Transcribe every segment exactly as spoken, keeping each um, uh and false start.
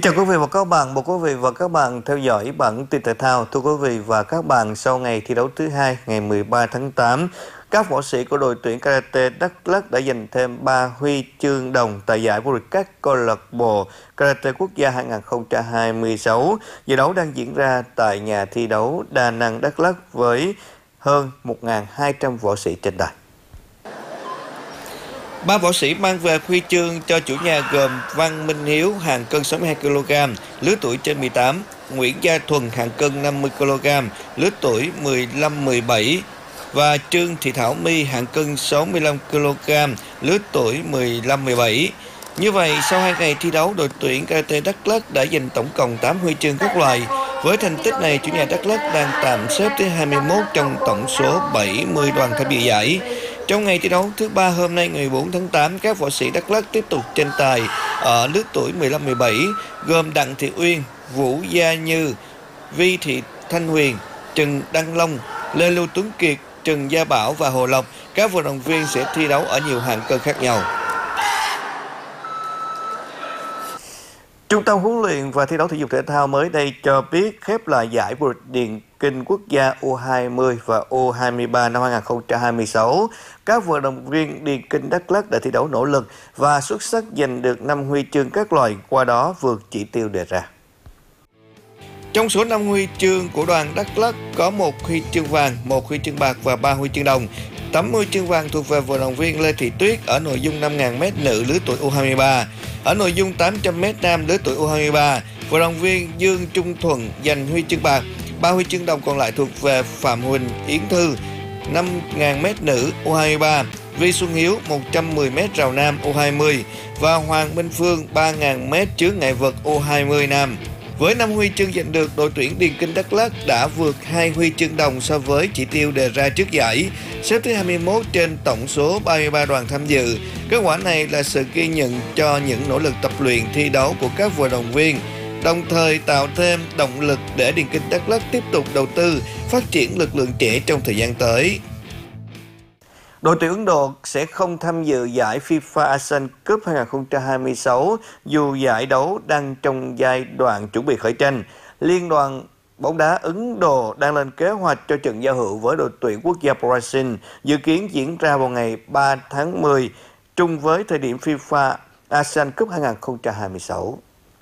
chào quý vị và các bạn, mời quý vị và các bạn theo dõi bản tin thể thao. Thưa quý vị và các bạn, sau ngày thi đấu thứ hai ngày mười ba tháng tám, các võ sĩ của đội tuyển karate Đắk Lắk đã giành thêm ba huy chương đồng tại giải vô địch các câu lạc bộ karate quốc gia hai không hai sáu. Giải đấu đang diễn ra tại nhà thi đấu Đà Nẵng, Đắk Lắk với hơn một nghìn hai trăm võ sĩ trên đài. Ba võ sĩ mang về huy chương cho chủ nhà gồm Văn Minh Hiếu hạng cân sáu mươi hai ki lô gam, lứa tuổi trên mười tám, Nguyễn Gia Thuần hạng cân năm mươi ki lô gam, lứa tuổi mười lăm mười bảy và Trương Thị Thảo My hạng cân sáu mươi lăm ki lô gam, lứa tuổi mười lăm mười bảy. Như vậy, sau hai ngày thi đấu, đội tuyển karate Đắk Lắk đã giành tổng cộng tám huy chương các loại. Với thành tích này, chủ nhà Đắk Lắk đang tạm xếp thứ hai mươi mốt trong tổng số bảy mươi đoàn tham dự giải. Trong ngày thi đấu thứ ba hôm nay ngày mười bốn tháng tám, các võ sĩ Đắk Lắk tiếp tục tranh tài ở lứa tuổi mười lăm mười bảy gồm Đặng Thị Uyên, Vũ Gia Như, Vi Thị Thanh Huyền, Trần Đăng Long, Lê Lưu Tuấn Kiệt, Trần Gia Bảo và Hồ Lộc. Các vận động viên sẽ thi đấu ở nhiều hạng cân khác nhau. Trung tâm huấn luyện và thi đấu thể dục thể thao mới đây cho biết khép lại giải vô địch điền kinh quốc gia U hai mươi và U hai mươi ba năm hai không hai sáu. Các vận động viên điền kinh Đắk Lắk đã thi đấu nỗ lực và xuất sắc giành được năm huy chương các loại, qua đó vượt chỉ tiêu đề ra. Trong số năm huy chương của đoàn Đắk Lắk có một huy chương vàng, một huy chương bạc và ba huy chương đồng. Tấm huy chương vàng thuộc về vận động viên Lê Thị Tuyết ở nội dung năm nghìn mét nữ lứa tuổi U hai mươi ba. Ở nội dung tám trăm mét nam lứa tuổi U hai mươi ba, vận động viên Dương Trung Thuận giành huy chương bạc. Ba huy chương đồng còn lại thuộc về Phạm Huỳnh Yến Thư năm nghìn mét nữ U hai mươi ba, Vi Xuân Hiếu một trăm mười mét rào nam U hai mươi và Hoàng Minh Phương ba nghìn mét chướng ngại vật U hai mươi nam. Với năm huy chương giành được, đội tuyển điền kinh Đắk Lắk đã vượt hai huy chương đồng so với chỉ tiêu đề ra trước giải, xếp thứ hai mươi mốt trên tổng số ba mươi ba đoàn tham dự. Kết quả này là sự ghi nhận cho những nỗ lực tập luyện thi đấu của các vận động viên, đồng thời tạo thêm động lực để điền kinh Đắk Lắk tiếp tục đầu tư, phát triển lực lượng trẻ trong thời gian tới. Đội tuyển Ấn Độ sẽ không tham dự giải FIFA Asian Cup hai không hai sáu dù giải đấu đang trong giai đoạn chuẩn bị khởi tranh. Liên đoàn bóng đá Ấn Độ đang lên kế hoạch cho trận giao hữu với đội tuyển quốc gia Brazil, dự kiến diễn ra vào ngày ba tháng mười, trùng với thời điểm FIFA Asian Cup hai không hai sáu.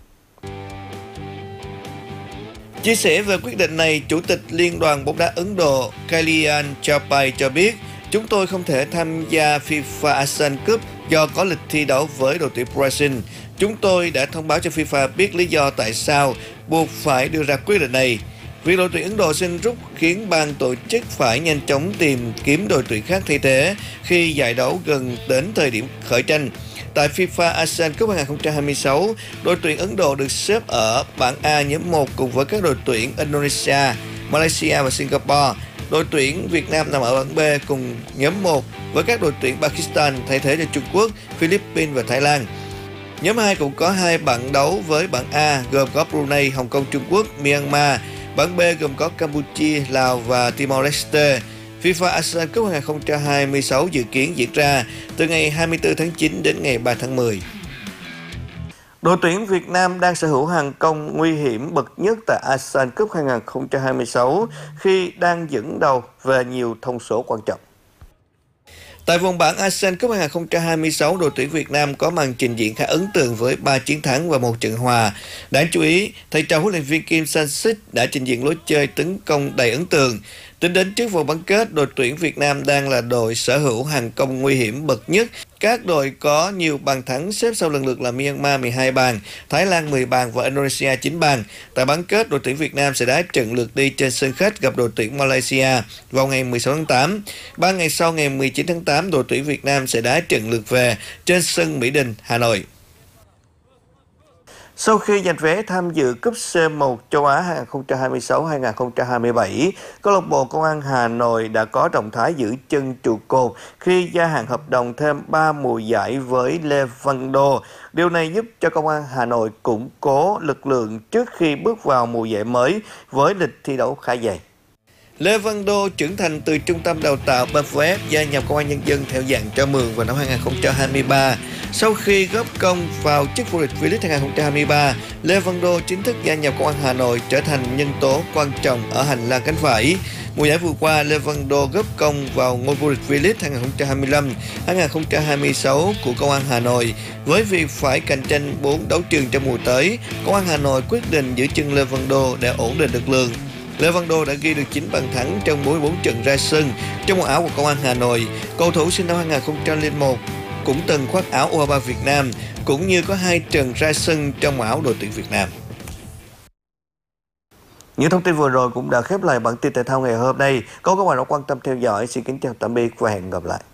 Chia sẻ về quyết định này, Chủ tịch Liên đoàn bóng đá Ấn Độ Kalyan Chapai cho biết: "Chúng tôi không thể tham gia FIFA Asian Cup do có lịch thi đấu với đội tuyển Brazil. Chúng tôi đã thông báo cho FIFA biết lý do tại sao buộc phải đưa ra quyết định này. Việc đội tuyển Ấn Độ xin rút khiến ban tổ chức phải nhanh chóng tìm kiếm đội tuyển khác thay thế khi giải đấu gần đến thời điểm khởi tranh." Tại FIFA Asian Cup hai không hai sáu, đội tuyển Ấn Độ được xếp ở bảng A nhóm một cùng với các đội tuyển Indonesia, Malaysia và Singapore. Đội tuyển Việt Nam nằm ở bảng B cùng nhóm một với các đội tuyển Pakistan thay thế cho Trung Quốc, Philippines và Thái Lan. Nhóm hai cũng có hai bảng đấu với bảng A gồm có Brunei, Hồng Kông, Trung Quốc, Myanmar. Bảng B gồm có Campuchia, Lào và Timor-Leste. FIFA Asian Cup hai không hai sáu dự kiến diễn ra từ ngày hai mươi tư tháng chín đến ngày ba tháng mười. Đội tuyển Việt Nam đang sở hữu hàng công nguy hiểm bậc nhất tại Asian Cup hai không hai sáu khi đang dẫn đầu về nhiều thông số quan trọng. Tại vòng bảng Asian Cup hai không hai sáu, đội tuyển Việt Nam có màn trình diễn khá ấn tượng với ba chiến thắng và một trận hòa. Đáng chú ý, thầy trò huấn luyện viên Kim Sang-sik đã trình diễn lối chơi tấn công đầy ấn tượng. Tính đến trước vòng bán kết, đội tuyển Việt Nam đang là đội sở hữu hàng công nguy hiểm bậc nhất. Các đội có nhiều bàn thắng xếp sau lần lượt là Myanmar mười hai bàn, Thái Lan mười bàn và Indonesia chín bàn. Tại bán kết, đội tuyển Việt Nam sẽ đá trận lượt đi trên sân khách gặp đội tuyển Malaysia vào ngày mười sáu tháng tám. Ba ngày sau, ngày mười chín tháng tám, đội tuyển Việt Nam sẽ đá trận lượt về trên sân Mỹ Đình, Hà Nội. Sau khi giành vé tham dự cúp C một châu Á hai không hai sáu hai không hai bảy, câu lạc bộ Công an Hà Nội đã có động thái giữ chân trụ cột khi gia hạn hợp đồng thêm ba mùa giải với Lê Văn Đô. Điều này giúp cho Công an Hà Nội củng cố lực lượng trước khi bước vào mùa giải mới với lịch thi đấu khá dày. Lê Văn Đô trưởng thành từ trung tâm đào tạo bê ép ép gia nhập Công an Nhân dân theo dạng cho mượn vào năm hai nghìn không trăm hai mươi ba. Sau khi góp công vào chức vô địch V-League hai nghìn không trăm hai mươi ba, Lê Văn Đô chính thức gia nhập Công an Hà Nội trở thành nhân tố quan trọng ở hành lang cánh phải. Mùa giải vừa qua, Lê Văn Đô góp công vào ngôi vô địch V-League hai nghìn không trăm hai mươi lăm hai nghìn không trăm hai mươi sáu của Công an Hà Nội. Với việc phải cạnh tranh bốn đấu trường trong mùa tới, Công an Hà Nội quyết định giữ chân Lê Văn Đô để ổn định lực lượng. Lê Văn Đô đã ghi được chín bàn thắng trong bốn mươi bốn trận ra sân trong màu áo của Công an Hà Nội. Cầu thủ sinh năm hai nghìn không trăm lẻ một cũng từng khoác áo U hai mươi ba Việt Nam, cũng như có hai trận ra sân trong màu áo đội tuyển Việt Nam. Những thông tin vừa rồi cũng đã khép lại bản tin thể thao ngày hôm nay. Câu các bạn đã quan tâm theo dõi. Xin kính chào tạm biệt và hẹn gặp lại.